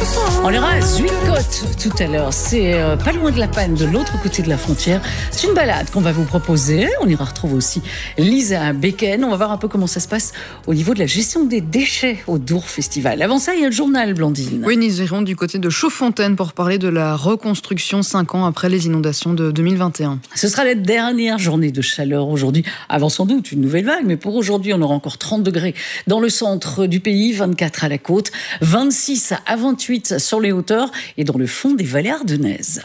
On ira à Zuidcote tout à l'heure. C'est pas loin de La Panne, de l'autre côté de la frontière. C'est une balade qu'on va vous proposer. On ira retrouver aussi Lisa Becken. On va voir un peu comment ça se passe au niveau de la gestion des déchets au Dour Festival. Avant ça, il y a le journal, Blandine. Oui, nous irons du côté de Chaudfontaine pour parler de la reconstruction 5 ans après les inondations de 2021. Ce sera la dernière journée de chaleur aujourd'hui. Avant sans doute une nouvelle vague, mais pour aujourd'hui, on aura encore 30 degrés dans le centre du pays, 24 à la côte, 26 à 28 sur les hauteurs et dans le fond des vallées ardennaises.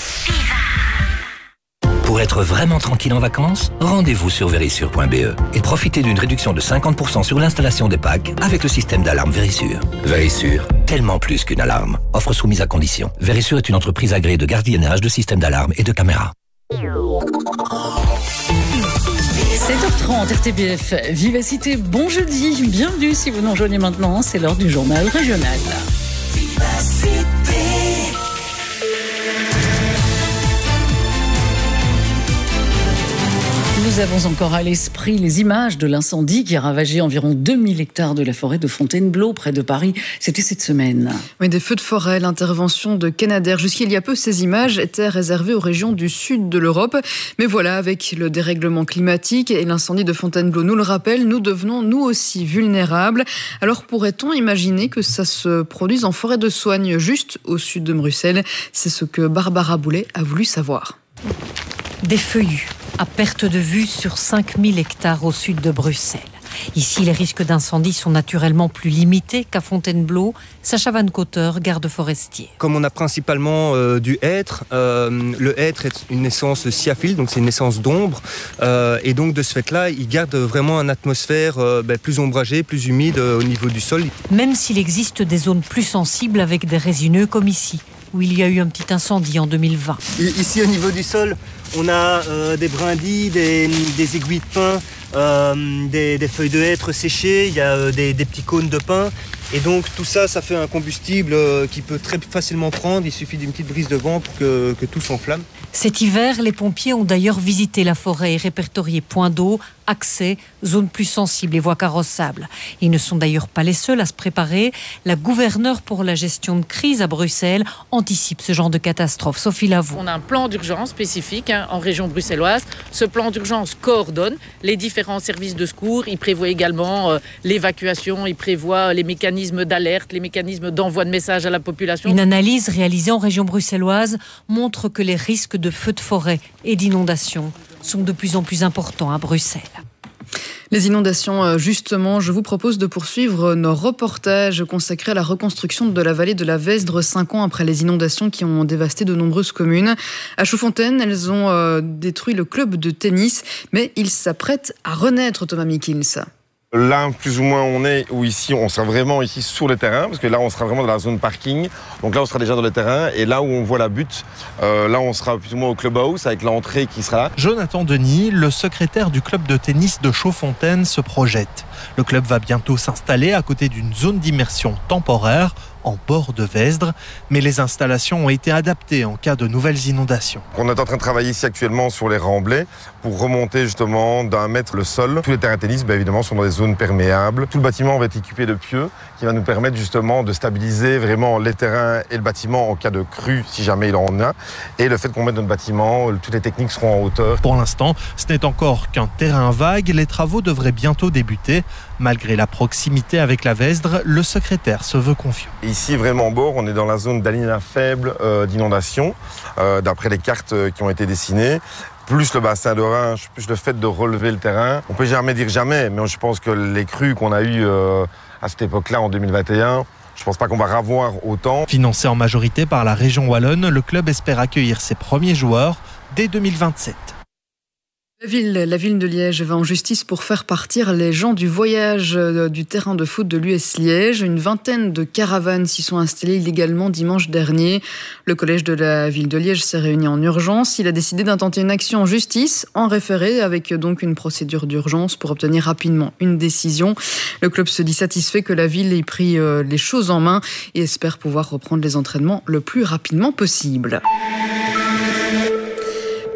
Pour être vraiment tranquille en vacances, rendez-vous sur Verisure.be et profitez d'une réduction de 50% sur l'installation des packs avec le système d'alarme Verisure. Verisure, tellement plus qu'une alarme. Offre soumise à condition. Verisure est une entreprise agréée de gardiennage, de système d'alarme et de caméras. 7h30, RTBF, Vivacité, bon jeudi, bienvenue si vous nous rejoignez maintenant, c'est l'heure du journal régional. Nous avons encore à l'esprit les images de l'incendie qui a ravagé environ 2000 hectares de la forêt de Fontainebleau, près de Paris. C'était cette semaine. Oui, des feux de forêt, l'intervention de Canadair. Jusqu'il y a peu, ces images étaient réservées aux régions du sud de l'Europe. Mais voilà, avec le dérèglement climatique et l'incendie de Fontainebleau nous le rappelle, nous devenons nous aussi vulnérables. Alors pourrait-on imaginer que ça se produise en forêt de Soignes, juste au sud de Bruxelles? C'est ce que Barbara Boulet a voulu savoir. Des feuillus à perte de vue sur 5000 hectares au sud de Bruxelles. Ici, les risques d'incendie sont naturellement plus limités qu'à Fontainebleau. Sacha Van Cotter, garde forestier. Comme on a principalement du hêtre, le hêtre est une essence sciaphile, donc c'est une essence d'ombre. Et donc de ce fait-là, il garde vraiment une atmosphère plus ombragée, plus humide au niveau du sol. Même s'il existe des zones plus sensibles avec des résineux comme ici, où il y a eu un petit incendie en 2020. Ici, au niveau du sol, on a des brindilles, des aiguilles de pin, des feuilles de hêtre séchées, il y a des petits cônes de pin. Et donc tout ça, ça fait un combustible qui peut très facilement prendre. Il suffit d'une petite brise de vent pour que tout s'enflamme. Cet hiver, les pompiers ont d'ailleurs visité la forêt et répertorié points d'eau, accès, zones plus sensibles et voies carrossables. Ils ne sont d'ailleurs pas les seuls à se préparer. La gouverneure pour la gestion de crise à Bruxelles anticipe ce genre de catastrophe. Sophie Lavaux. On a un plan d'urgence spécifique en région bruxelloise. Ce plan d'urgence coordonne les différents services de secours. Il prévoit également l'évacuation, il prévoit les mécanismes d'alerte, les mécanismes d'envoi de messages à la population. Une analyse réalisée en région bruxelloise montre que les risques de feux de forêt et d'inondations sont de plus en plus importants à Bruxelles. Les inondations, justement, je vous propose de poursuivre nos reportages consacrés à la reconstruction de la vallée de la Vesdre 5 ans après les inondations qui ont dévasté de nombreuses communes. À Chaudfontaine, elles ont détruit le club de tennis, mais ils s'apprêtent à renaître, Thomas Mikils. Là, plus ou moins, on sera vraiment ici sur le terrain, parce que là, on sera vraiment dans la zone parking. Donc là, on sera déjà dans le terrain. Et là où on voit la butte, là, on sera plus ou moins au clubhouse, avec l'entrée qui sera là. Jonathan Denis, le secrétaire du club de tennis de Chaudfontaine, se projette. Le club va bientôt s'installer à côté d'une zone d'immersion temporaire, en bord de Vesdre, mais les installations ont été adaptées en cas de nouvelles inondations. On est en train de travailler ici actuellement sur les remblais pour remonter justement d'1 mètre le sol. Tous les terrains de tennis, évidemment, sont dans des zones perméables. Tout le bâtiment va être équipé de pieux qui va nous permettre justement de stabiliser vraiment les terrains et le bâtiment en cas de crue, si jamais il en a. Et le fait qu'on mette notre bâtiment, toutes les techniques seront en hauteur. Pour l'instant, ce n'est encore qu'un terrain vague. Les travaux devraient bientôt débuter. Malgré la proximité avec la Vesdre, le secrétaire se veut confiant. Ici, vraiment en bord, on est dans la zone d'alinéa faible d'inondation, d'après les cartes qui ont été dessinées. Plus le bassin d'orage, plus le fait de relever le terrain. On peut jamais dire jamais, mais je pense que les crues qu'on a eues à cette époque-là, en 2021, je ne pense pas qu'on va revoir autant. Financé en majorité par la région wallonne, le club espère accueillir ses premiers joueurs dès 2027. La ville de Liège va en justice pour faire partir les gens du voyage du terrain de foot de l'US Liège. Une vingtaine de caravanes s'y sont installées illégalement dimanche dernier. Le collège de la ville de Liège s'est réuni en urgence. Il a décidé d'intenter une action en justice en référé avec donc une procédure d'urgence pour obtenir rapidement une décision. Le club se dit satisfait que la ville ait pris les choses en main et espère pouvoir reprendre les entraînements le plus rapidement possible.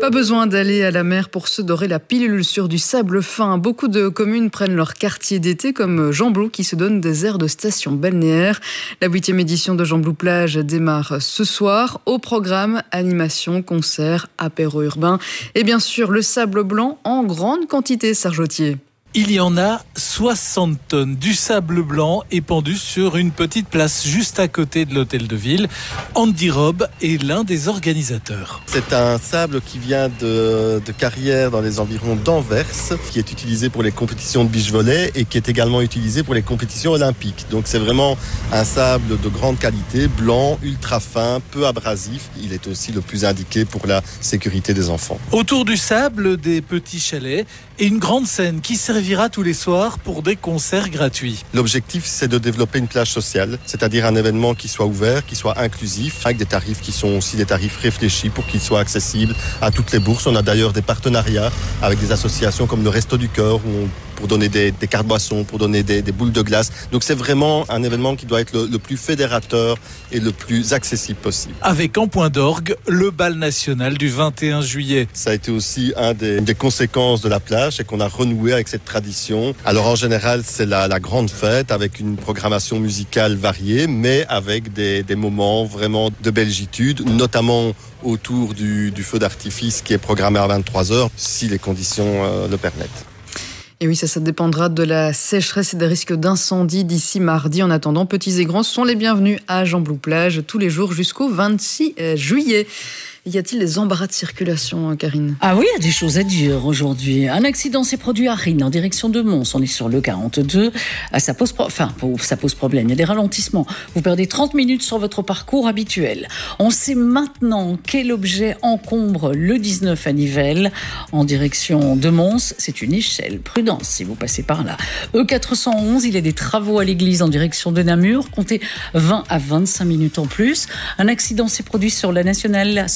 Pas besoin d'aller à la mer pour se dorer la pilule sur du sable fin. Beaucoup de communes prennent leur quartier d'été comme Gembloux qui se donne des airs de station balnéaire. La 8e édition de Gembloux Plage démarre ce soir. Au programme, animation, concerts, apéro urbain et bien sûr le sable blanc en grande quantité, Serge Autier. Il y en a 60 tonnes. Du sable blanc épandu sur une petite place juste à côté de l'hôtel de ville. Andy Robb est l'un des organisateurs. C'est un sable qui vient de Carrière dans les environs d'Anvers, qui est utilisé pour les compétitions de beach volley et qui est également utilisé pour les compétitions olympiques. Donc c'est vraiment un sable de grande qualité, blanc, ultra fin, peu abrasif. Il est aussi le plus indiqué pour la sécurité des enfants. Autour du sable, des petits chalets et une grande scène qui servira tous les soirs pour des concerts gratuits. L'objectif, c'est de développer une plage sociale, c'est-à-dire un événement qui soit ouvert, qui soit inclusif, avec des tarifs qui sont aussi des tarifs réfléchis pour qu'il soit accessible à toutes les bourses. On a d'ailleurs des partenariats avec des associations comme le Resto du Cœur, pour donner des cartes boissons, pour donner des boules de glace. Donc c'est vraiment un événement qui doit être le plus fédérateur et le plus accessible possible. Avec en point d'orgue le bal national du 21 juillet. Ça a été aussi une des conséquences de la plage, c'est qu'on a renoué avec cette tradition. Alors en général, c'est la grande fête avec une programmation musicale variée, mais avec des moments vraiment de belgitude, notamment autour du feu d'artifice qui est programmé à 23h, si les conditions le permettent. Et oui, ça dépendra de la sécheresse et des risques d'incendie d'ici mardi. En attendant, petits et grands sont les bienvenus à Gembloux Plage tous les jours jusqu'au 26 juillet. Y a-t-il des embarras de circulation, Karine ? Ah oui, il y a des choses à dire aujourd'hui. Un accident s'est produit à Rennes, en direction de Mons. On est sur le 42. Ça pose problème. Il y a des ralentissements. Vous perdez 30 minutes sur votre parcours habituel. On sait maintenant quel objet encombre le 19 à Nivelles, en direction de Mons. C'est une échelle. Prudence si vous passez par là. E411, il y a des travaux à l'église en direction de Namur. Comptez 20 à 25 minutes en plus. Un accident s'est produit sur la nationale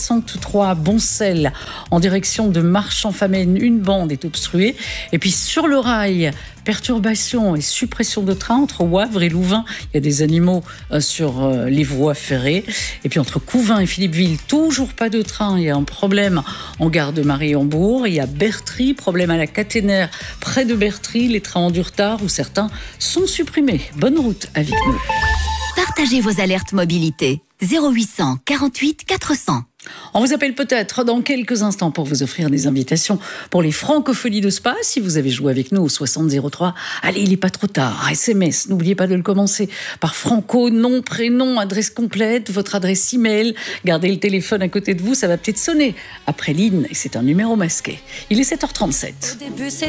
63 à Boncel en direction de Marchand-Famenne. Une bande est obstruée. Et puis sur le rail, perturbation et suppression de train entre Wavre et Louvain. Il y a des animaux sur les voies ferrées. Et puis entre Couvin et Philippeville, toujours pas de train. Il y a un problème en gare de Mariembourg. Il y a Bertry, problème à la caténaire près de Bertry. Les trains ont du retard ou certains sont supprimés. Bonne route avec nous. Partagez vos alertes mobilité. 0800 48 400. On vous appelle peut-être dans quelques instants pour vous offrir des invitations pour les francophonies de Spa. Si vous avez joué avec nous au 6003, allez, il n'est pas trop tard. SMS, n'oubliez pas de le commencer par Franco, nom, prénom, adresse complète, votre adresse email. Gardez le téléphone à côté de vous, ça va peut-être sonner après Lynn et c'est un numéro masqué. Il est 7h37.